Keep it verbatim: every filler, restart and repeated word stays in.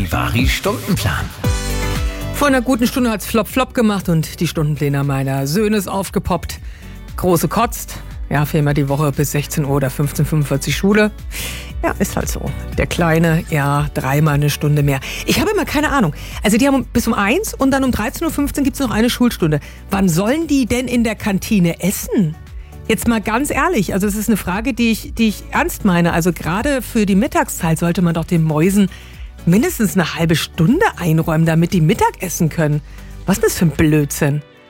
Charivari-Stundenplan. Vor einer guten Stunde hat's flop flop gemacht und die Stundenpläne meiner Söhne ist aufgepoppt. Große kotzt. Ja, viermal die Woche bis sechzehn Uhr oder fünfzehn Uhr fünfundvierzig Schule. Ja, ist halt so. Der Kleine, ja, dreimal eine Stunde mehr. Ich habe immer keine Ahnung. Also die haben bis um eins und dann um dreizehn Uhr fünfzehn gibt es noch eine Schulstunde. Wann sollen die denn in der Kantine essen? Jetzt mal ganz ehrlich, also es ist eine Frage, die ich, die ich ernst meine. Also gerade für die Mittagszeit sollte man doch den Mäusen mindestens eine halbe Stunde einräumen, damit die Mittag essen können. Was ist das für ein Blödsinn?